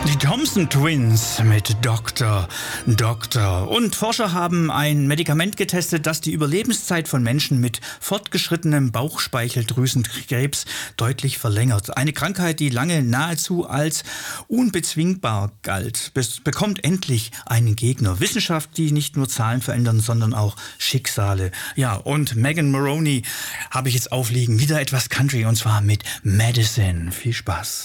Die Thompson Twins mit Doktor. Und Forscher haben ein Medikament getestet, das die Überlebenszeit von Menschen mit fortgeschrittenem Bauchspeicheldrüsenkrebs deutlich verlängert. Eine Krankheit, die lange nahezu als unbezwingbar galt, bekommt endlich einen Gegner. Wissenschaft, die nicht nur Zahlen verändern, sondern auch Schicksale. Ja, und Megan Moroney habe ich jetzt aufliegen. Wieder etwas Country, und zwar mit Medicine. Viel Spaß.